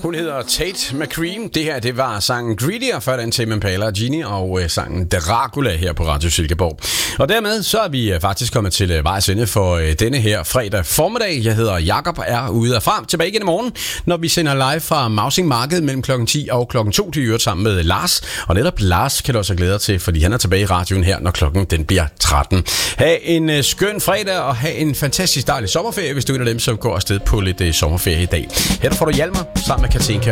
Hun hedder Tate McCream. Det her, det var sangen Greedy, og før den Tame Impala og Genie, og sangen Dracula her på Radio Silkeborg. Og dermed så er vi faktisk kommet til vejs ende for denne her fredag formiddag. Jeg hedder Jakob og er ude af frem. Tilbage igen i morgen, når vi sender live fra Mausing Marked mellem klokken 10 og klokken 2 til øvrigt sammen med Lars. Og netop Lars kan du også glæde dig til, fordi han er tilbage i radioen her, når klokken den bliver 13. Ha' en skøn fredag, og have en fantastisk dejlig sommerferie, hvis du er en af dem, som går afsted på lidt sommerferie i dag. Her får du Hjalmar sammen med Katinka